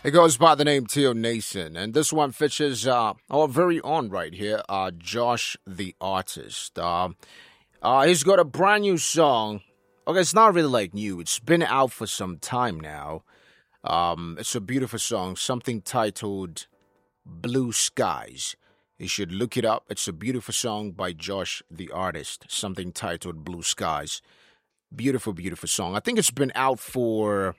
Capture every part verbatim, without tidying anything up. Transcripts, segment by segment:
It goes by the name Teo Nason, and this one features uh, our very own right here, uh, Josh the Artist. Uh, uh, he's got a brand new song. Okay, it's not really like new. It's been out for some time now. Um, it's a beautiful song, something titled Blue Skies. You should look it up. It's a beautiful song by Josh the Artist, something titled Blue Skies. Beautiful, beautiful song. I think it's been out for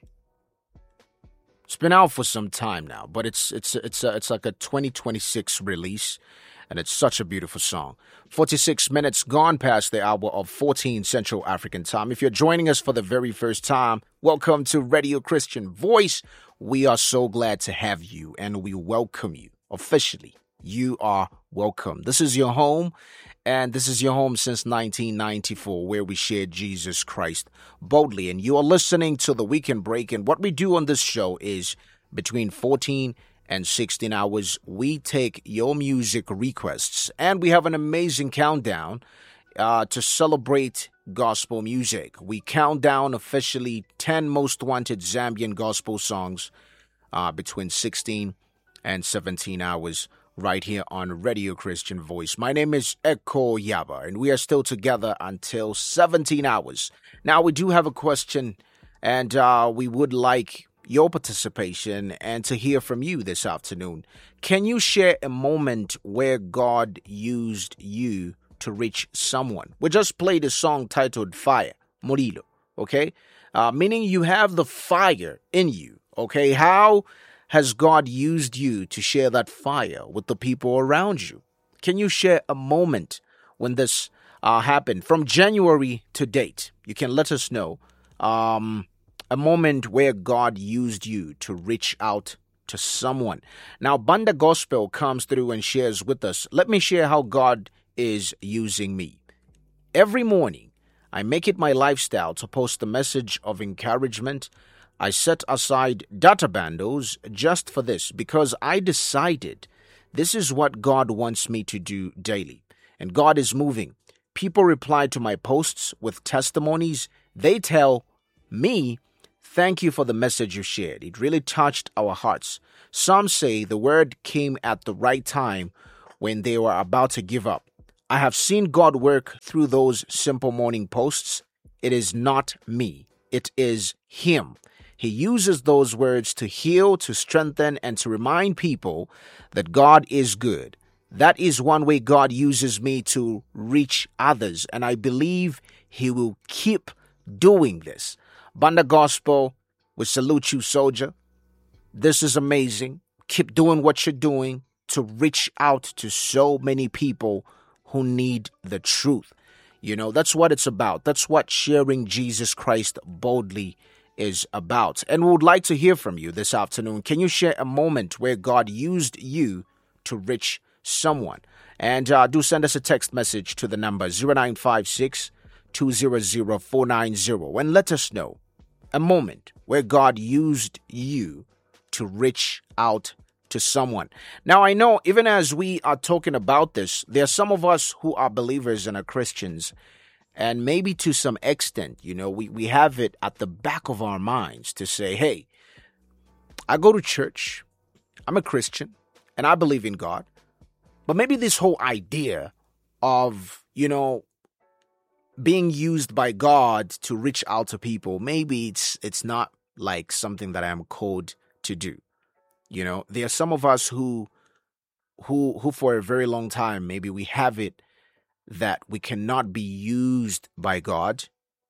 it's been out for some time now, but it's it's it's a, it's like a twenty twenty-six release, and it's such a beautiful song. forty-six minutes gone past the hour of fourteen Central African Time. If you're joining us for the very first time, welcome to Radio Christian Voice. We are so glad to have you, and we welcome you officially. You are welcome. This is your home, and this is your home since nineteen ninety-four, where we share Jesus Christ boldly. And you are listening to the Weekend Break, and what we do on this show is between fourteen and sixteen hours, we take your music requests, and we have an amazing countdown uh, to celebrate gospel music. We count down officially ten most wanted Zambian gospel songs uh, between sixteen and seventeen hours. Right here on Radio Christian Voice. My name is Eko Yaba, and we are still together until seventeen hours. Now, we do have a question, and uh, we would like your participation and to hear from you this afternoon. Can you share a moment where God used you to reach someone? We just played a song titled Fire, Murilo, okay? Uh, meaning you have the fire in you, okay? How has God used you to share that fire with the people around you? Can you share a moment when this uh, happened from January to date? You can let us know um, a moment where God used you to reach out to someone. Now, Banda Gospel comes through and shares with us. Let me share how God is using me. Every morning, I make it my lifestyle to post a message of encouragement. I set aside data bundles just for this because I decided this is what God wants me to do daily. And God is moving. People reply to my posts with testimonies. They tell me, thank you for the message you shared. It really touched our hearts. Some say the word came at the right time when they were about to give up. I have seen God work through those simple morning posts. It is not me. It is Him. He uses those words to heal, to strengthen, and to remind people that God is good. That is one way God uses me to reach others, and I believe He will keep doing this. Banda Gospel, we salute you, soldier. This is amazing. Keep doing what you're doing to reach out to so many people who need the truth. You know, that's what it's about. That's what sharing Jesus Christ boldly is about. And we would like to hear from you this afternoon. Can you share a moment where God used you to reach someone? And uh, do send us a text message to the number zero nine five six, two zero zero, four nine zero and let us know a moment where God used you to reach out to someone. Now, I know even as we are talking about this, there are some of us who are believers and are Christians. And maybe to some extent, you know, we, we have it at the back of our minds to say, hey, I go to church, I'm a Christian, and I believe in God. But maybe this whole idea of, you know, being used by God to reach out to people, maybe it's it's not like something that I am called to do. You know, there are some of us who, who, who for a very long time, maybe we have it that we cannot be used by God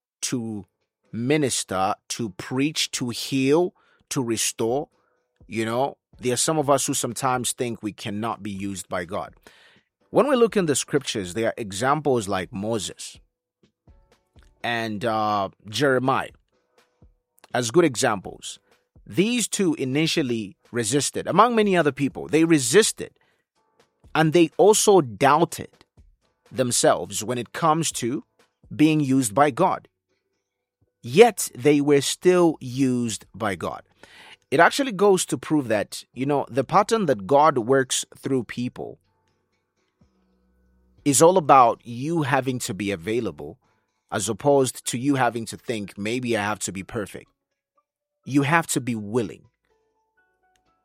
to minister, to preach, to heal, to restore. You know, there are some of us who sometimes think we cannot be used by God. When we look in the scriptures, there are examples like Moses and uh, Jeremiah as good examples. These two initially resisted, among many other people. They resisted, and they also doubted themselves when it comes to being used by God. Yet they were still used by God. It actually goes to prove that, you know, the pattern that God works through people is all about you having to be available as opposed to you having to think, maybe I have to be perfect. You have to be willing.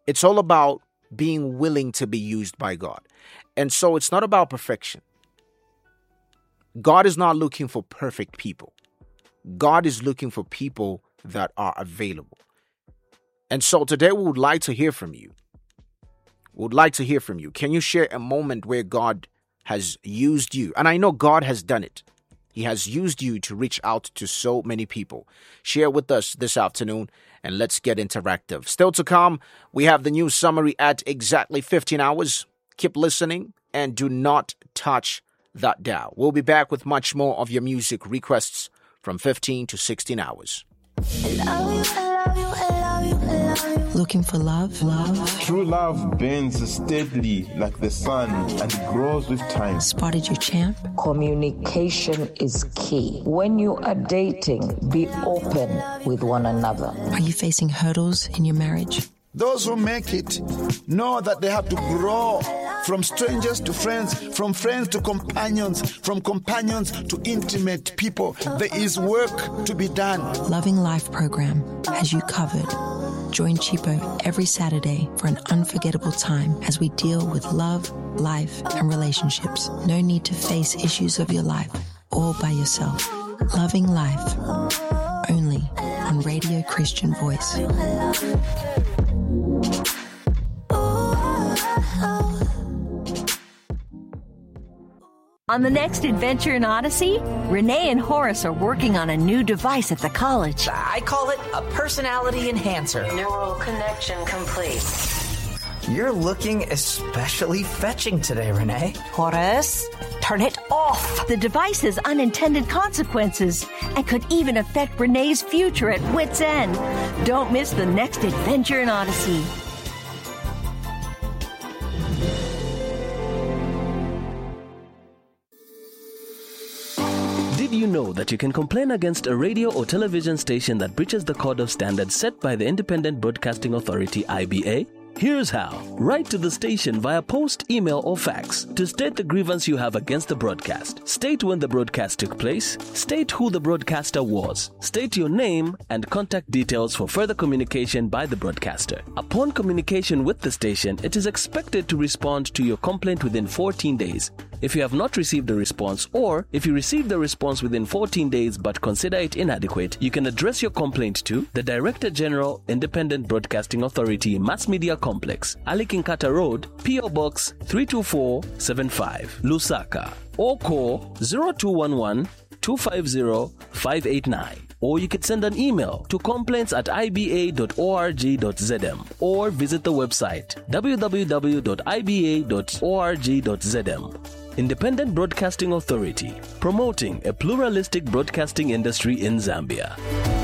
It's all about being willing to be used by God. And so it's not about perfection. God is not looking for perfect people. God is looking for people that are available. And so today we would like to hear from you. We would like to hear from you. Can you share a moment where God has used you? And I know God has done it. He has used you to reach out to so many people. Share with us this afternoon and let's get interactive. Still to come, we have the news summary at exactly fifteen hours. Keep listening and do not touch that dial. We'll be back with much more of your music requests from fifteen to sixteen hours. Looking for love? Love? True love bends steadily like the sun and grows with time. Spotted your champ? Communication is key. When you are dating, be open with one another. Are you facing hurdles in your marriage? Those who make it know that they have to grow from strangers to friends, from friends to companions, from companions to intimate people. There is work to be done. Loving Life program has you covered. Join Chipo every Saturday for an unforgettable time as we deal with love, life, and relationships. No need to face issues of your life all by yourself. Loving Life, only on Radio Christian Voice. On the next adventure in Odyssey, Renee and Horace are working on a new device at the college. I call it a personality enhancer. Neural connection complete. You're looking especially fetching today, Renee. Horace, turn it off. The device has unintended consequences and could even affect Renee's future at wit's end. Don't miss the next adventure in Odyssey. Did you know that you can complain against a radio or television station that breaches the code of standards set by the Independent Broadcasting Authority, I B A? Here's how. Write to the station via post, email, or fax to state the grievance you have against the broadcast. State when the broadcast took place. State who the broadcaster was. State your name and contact details for further communication by the broadcaster. Upon communication with the station, it is expected to respond to your complaint within fourteen days. If you have not received a response, or if you received the response within fourteen days but consider it inadequate, you can address your complaint to the Director General, Independent Broadcasting Authority, Mass Media Complex, Ali Kinkata Road, P O Box three two four seven five, Lusaka, or call zero two one one, two five zero, five eight nine. Or you could send an email to complaints at i b a dot org dot z m or visit the website w w w dot i b a dot org dot z m. Independent Broadcasting Authority, promoting a pluralistic broadcasting industry in Zambia.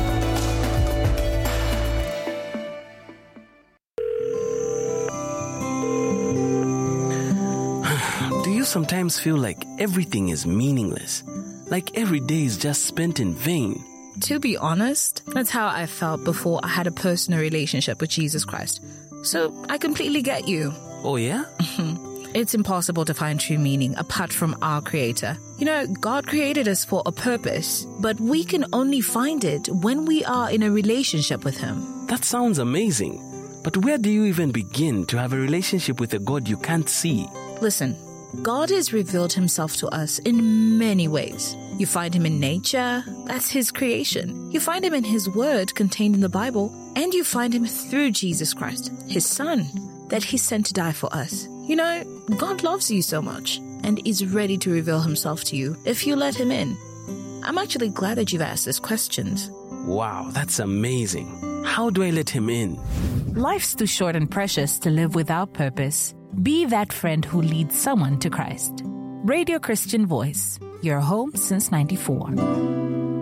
Do you sometimes feel like everything is meaningless? Like every day is just spent in vain? To be honest, that's how I felt before I had a personal relationship with Jesus Christ. So I completely get you. Oh yeah? It's impossible to find true meaning apart from our Creator. You know, God created us for a purpose, but we can only find it when we are in a relationship with Him. That sounds amazing. But where do you even begin to have a relationship with a God you can't see? Listen, God has revealed Himself to us in many ways. You find Him in nature, that's His creation. You find Him in His Word contained in the Bible, and you find Him through Jesus Christ, His Son, that He sent to die for us. You know, God loves you so much and is ready to reveal Himself to you if you let Him in. I'm actually glad that you've asked these questions. Wow, that's amazing. How do I let Him in? Life's too short and precious to live without purpose. Be that friend who leads someone to Christ. Radio Christian Voice, your home since ninety-four.